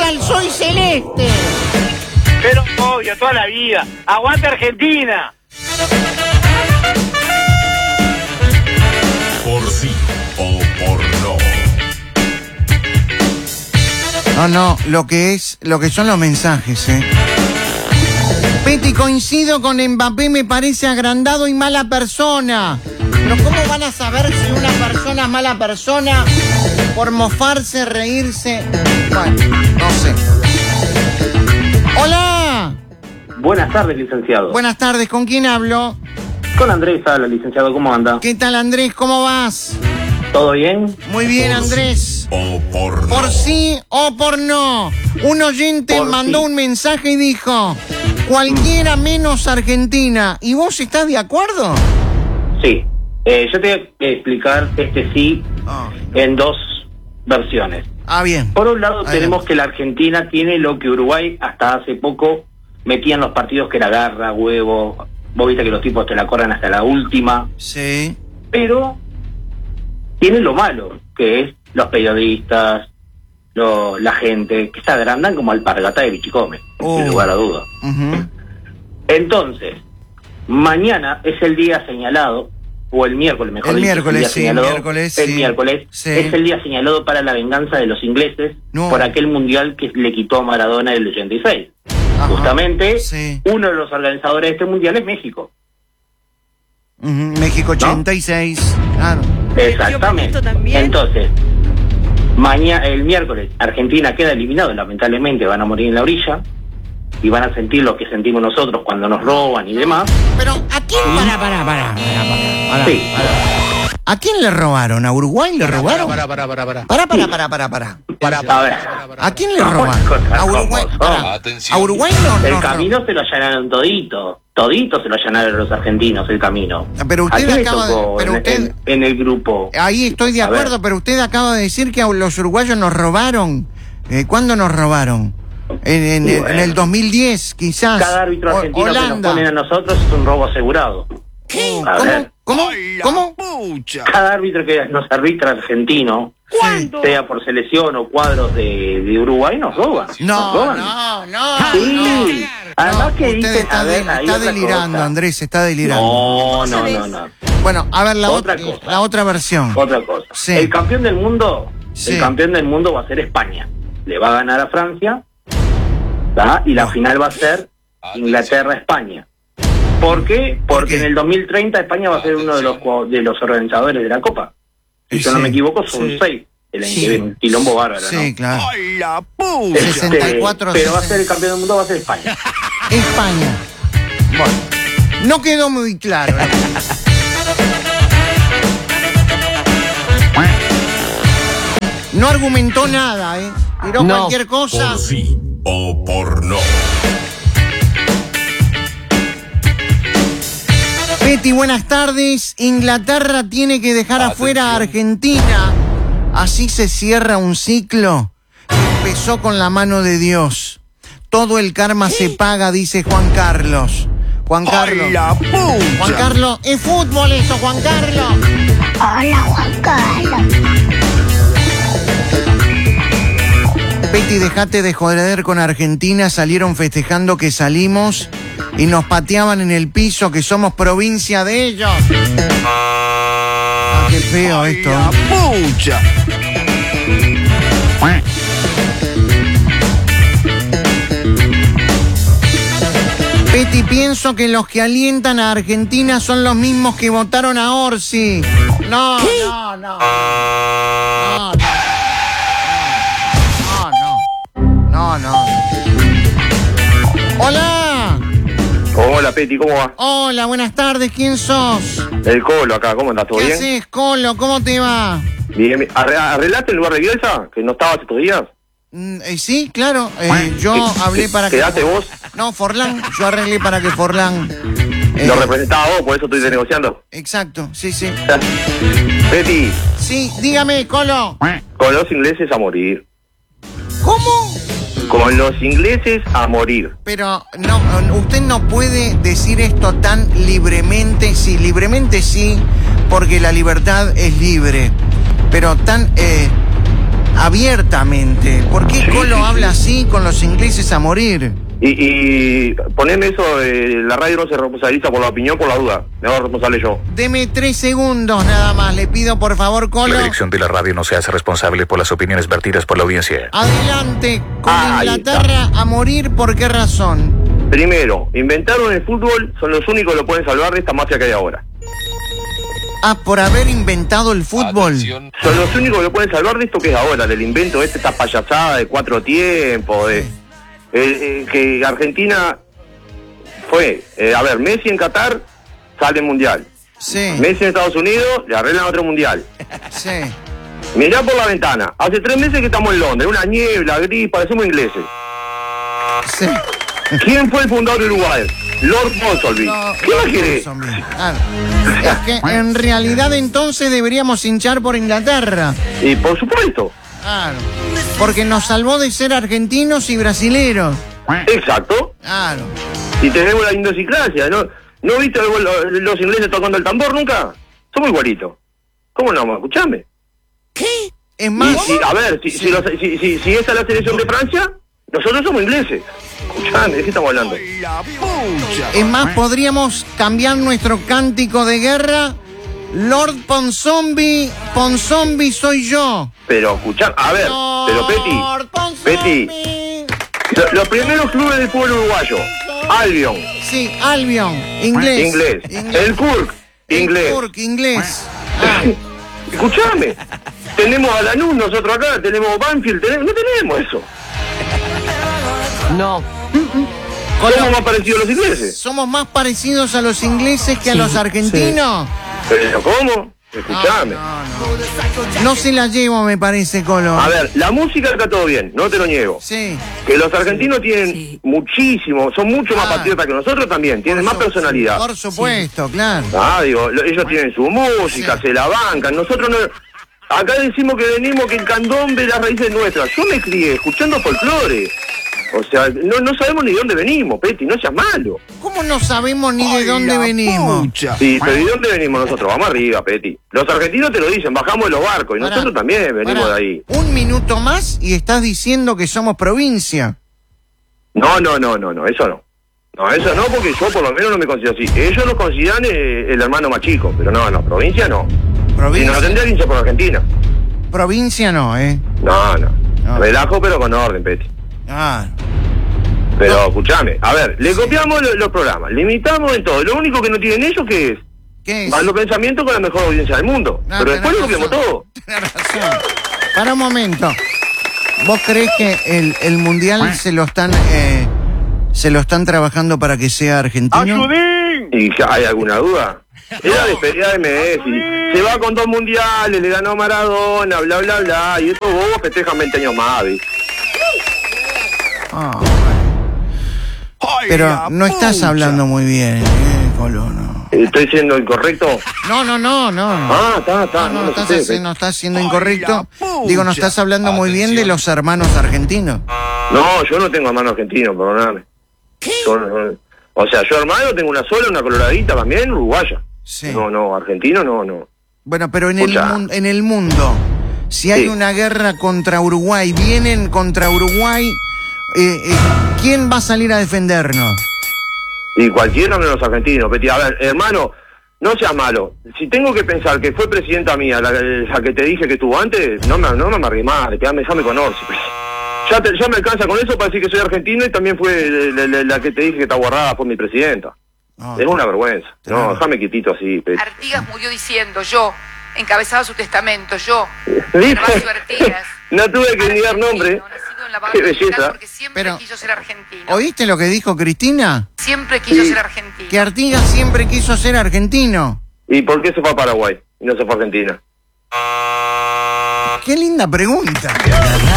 al soy celeste. Pero obvio, toda la vida. ¡Aguante Argentina! Por sí o por no. No, lo que son los mensajes, Peti, coincido con Mbappé, me parece agrandado y mala persona. Pero ¿cómo van a saber si una persona es mala persona por mofarse, reírse? Bueno, no sé. ¡Hola! Buenas tardes, licenciado. Buenas tardes, ¿con quién hablo? Con Andrés habla, licenciado, ¿cómo anda? ¿Qué tal, Andrés? ¿Cómo vas? ¿Todo bien? Muy bien, Por Andrés. sí o por no. Por sí o por no. Un oyente Por mandó sí. un mensaje y dijo, cualquiera menos Argentina. ¿Y vos estás de acuerdo? Sí. Yo te voy a explicar este sí en dos versiones. Bien. Por un lado, Adelante. tenemos que la Argentina tiene lo que Uruguay hasta hace poco metía en los partidos, que era garra, huevo. Vos viste que los tipos te la corren hasta la última. Sí. Pero tiene lo malo, que es los periodistas, la gente, que se agrandan como alpargata de bichicome, sin lugar a duda. Ujú. Entonces, mañana es el día señalado, o el miércoles, mejor El dicho, miércoles, día sí, señalado, miércoles, el sí. miércoles Sí. es el día señalado para la venganza de los ingleses por aquel mundial que le quitó a Maradona el 86. Ajá. Justamente, Sí. uno de los organizadores de este mundial es México. Ujú, México 86. Claro. Exactamente. Entonces, el miércoles Argentina queda eliminado, lamentablemente van a morir en la orilla y van a sentir lo que sentimos nosotros cuando nos roban y demás. Pero, ¿a quién? Pará. Sí. ¿A quién le robaron? ¿A Uruguay le robaron? Para. A ver, ¿A quién le ¿Cómo robaron? es cosa? A Uruguay. ¿Cómo son? Pará. Atención. A Uruguay no. el camino se lo allanaron todito se lo allanaron los argentinos, el camino. Pero usted ¿A quién le acaba de- tocó pero usted- en el grupo? Ahí estoy de A ver. acuerdo, pero usted acaba de decir que a los uruguayos nos robaron. ¿Cuándo nos robaron? En Y bueno. el 2010, quizás. Cada árbitro argentino que nos Holanda. ponen a nosotros es un robo asegurado. ¿Qué? A ver. ¿Cómo? Cada árbitro que nos arbitra argentino, sea por selección o cuadros de Uruguay, nos roban. Nos No. roban. Sí. Además que usted dicen, está, a ver, hay está otra delirando, cosa. Andrés, está delirando. No. Bueno, a ver, Otra cosa. la otra versión. Otra cosa. Sí. El campeón del mundo, Sí. el campeón del mundo va a ser España. Le va a ganar a Francia, ¿tá? Y la final va a ser Inglaterra-España. ¿Por qué? Porque en el 2030 España va a ser uno de los organizadores de la Copa. Si yo no me equivoco, son 6. El quilombo bárbaro, Sí, ¿no? claro. 64, Pero va a ser el campeón del mundo, va a ser España. España. Bueno, no quedó muy claro. No argumentó nada, Tiró cualquier cosa. Por sí o por no. Peti, buenas tardes. Inglaterra tiene que dejar afuera a Argentina. Así se cierra un ciclo que empezó con la mano de Dios. Todo el karma se paga, dice Juan Carlos. Juan Carlos. Juan Carlos, es fútbol eso, Juan Carlos. Hola, Juan Carlos. Peti, dejate de joder con Argentina. Salieron festejando que salimos y nos pateaban en el piso, que somos provincia de ellos. Ah, qué feo esto. Peti, pienso que los que alientan a Argentina son los mismos que votaron a Orsi. No. Hola. Hola, Peti, ¿cómo va? Hola, buenas tardes. ¿Quién sos? El Colo acá, ¿cómo andás? ¿Todo ¿Qué bien? haces, Colo? ¿Cómo te va? Bien. ¿Arreglaste el lugar de Bielsa? Que no estabas estos días. Sí, claro. Yo hablé para que... ¿Quedaste vos? No, Forlán. Yo arreglé para que Forlán... Lo representaba vos, por eso estoy negociando. Exacto, sí. Peti, Sí, dígame, Colo. con los ingleses a morir. ¿Cómo? Con los ingleses a morir. Pero no, usted no puede decir esto tan libremente. Sí, libremente sí, porque la libertad es libre. Pero tan abiertamente. ¿Por qué Sí, Colo sí, habla así con los ingleses a morir? Y poneme eso, la radio no se responsabiliza por la opinión, por la duda. Me hago responsable yo. Deme 3 segundos nada más. Le pido por favor, Colo. La dirección de la radio no se hace responsable por las opiniones vertidas por la audiencia. Adelante con Ahí Inglaterra a morir. ¿Por qué razón? Primero, inventaron el fútbol, son los únicos que lo pueden salvar de esta mafia que hay ahora. Ah, por haber inventado el fútbol. Atención. Son los únicos que lo pueden salvar de esto que es ahora, del invento de esta payasada de 4 tiempos, que Argentina fue, Messi en Qatar sale mundial. Sí, Messi en Estados Unidos le arreglan otro mundial. sí. Mirá por la ventana, hace 3 meses que estamos en Londres, una niebla, gris, parecemos ingleses. Sí. ¿Quién fue el fundador de Uruguay? Lord Ponsonby. ¿Qué más querés? Claro. Es que en realidad entonces deberíamos hinchar por Inglaterra. Y por supuesto. Claro. Porque nos salvó de ser argentinos y brasileros. Exacto. Claro. Y tenemos la idiosincrasia, ¿no? ¿No viste los ingleses tocando el tambor nunca? Somos igualitos. ¿Cómo no? Escuchame. ¿Qué? Es Y más. a ver, si esa es la selección de Francia, nosotros somos ingleses. Escuchame, ¿de qué estamos hablando? Es más, podríamos cambiar nuestro cántico de guerra. Lord Ponsonby, Ponsonby soy yo. Pero escuchá, a ver, pero Lord Peti, Ponsonby. los primeros clubes del fútbol uruguayo, Albion, Sí, Albion, inglés. inglés, el Kirk, inglés. El Kirk, inglés. Ah, Escuchame, tenemos a Lanús nosotros acá, tenemos Banfield, no tenemos eso. ¿Somos más parecidos a los ingleses? somos más parecidos a los ingleses que a los argentinos. ¿Pero cómo? Escuchame. No se la llevo, me parece, Colo. A ver, la música está todo bien, no te lo niego. Sí. Que los argentinos tienen muchísimo, son mucho más Ah. patriotas que nosotros también, tienen más personalidad. Por supuesto, claro. Ellos tienen su música, Sí. se la bancan, nosotros no. Acá decimos que venimos, que el candombe, las raíces nuestras. Yo me crié escuchando folclore. O sea, no sabemos ni de dónde venimos, Peti, no seas malo. ¿Cómo no sabemos ni de dónde venimos? Sí, pero ¿de dónde venimos nosotros? Vamos arriba, Peti. Los argentinos te lo dicen, bajamos de los barcos, y Pará, nosotros también venimos pará. de ahí. Un minuto más y estás diciendo que somos provincia. No, eso no. No, eso no, porque yo por lo menos no me considero así. Ellos nos consideran el hermano más chico, pero no, provincia no. Si Provincia. no, tendría que irse por Argentina. Provincia no, ¿eh? No. No. Relajo, pero con orden, Peti. Ah, Pero escuchame, a ver, le copiamos los programas, le imitamos en todo. Lo único que no tienen ellos, ¿qué es? ¿qué es? Van los pensamientos con la mejor audiencia del mundo. No, Pero después lo tenés copiamos razón. todo. Tenés razón. Para un momento. ¿Vos creés que el mundial se lo están trabajando para que sea argentino? ¿Y hay alguna duda? Es la despedida de Messi. Se va con 2 mundiales, le ganó a Maradona, bla, bla, bla. Y estos bobos festejan 20 años más, ¿viste? Ah, bueno. Pero no estás hablando muy bien, Colono. ¿Estoy siendo incorrecto? No. Ah, está. No, lo sé, no estás siendo incorrecto. Digo, no estás hablando muy bien de los hermanos argentinos. No, yo no tengo hermano argentino, perdóname. ¿Qué? O sea, yo hermano tengo una sola, una coloradita también, uruguaya. Sí. No, argentino no. Bueno, pero en Escucha. en el mundo, si hay Sí. una guerra contra Uruguay, vienen contra Uruguay, ¿quién va a salir a defendernos? Y cualquiera de los argentinos, Peti. A ver, hermano, no seas malo. Si tengo que pensar que fue presidenta mía, la que te dije que estuvo antes, no me amargué más, déjame con Orsi. Ya me alcanza con eso para decir que soy argentino y también fue la que te dije que está guardada, fue mi presidenta. No, Es una vergüenza. No, Claro. déjame quietito así, Peti. Artigas murió diciendo, yo, encabezaba su testamento, yo, ¿Viste? Gervasio Artigas. No tuve que ni dar nombre. Nacido en la Qué Barra Militar belleza. porque siempre Pero- quiso ser argentino. ¿Oíste lo que dijo Cristina? Siempre quiso Sí. ser argentino. Que Artigas siempre quiso ser argentino. ¿Y por qué se fue a Paraguay y no se fue a Argentina? Qué linda pregunta.